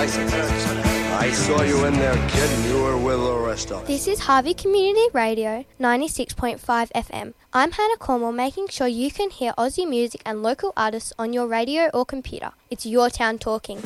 license. I saw you in there, kid, and you were with the rest of us. This is Harvey Community Radio, 96.5 FM. I'm Hannah Cornwall, making sure you can hear Aussie music and local artists on your radio or computer. It's your town talking.